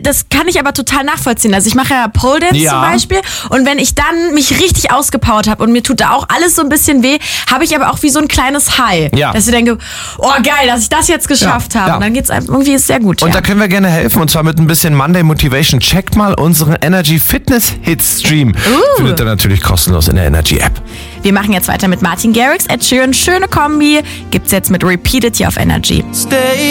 das kann ich aber total nachvollziehen. Also ich mache ja Pole Dance zum Beispiel und wenn ich dann mich richtig ausgepowert habe und mir tut da auch alles so ein bisschen weh, habe ich aber auch wie so ein kleines High. Ja. Dass ich denke, oh geil, dass ich das jetzt geschafft habe. Und dann geht's einfach, irgendwie ist sehr gut. Und da können wir gerne helfen und zwar mit ein bisschen Monday Motivation. Checkt mal unseren Energy Fitness Hits Stream. Findet ihr natürlich kostenlos in der Energy App. Wir machen jetzt weiter mit Martin Garrix, Ed Sheeran, schöne Kombi. Gibt's jetzt mit Repeated hier auf Energy. Stay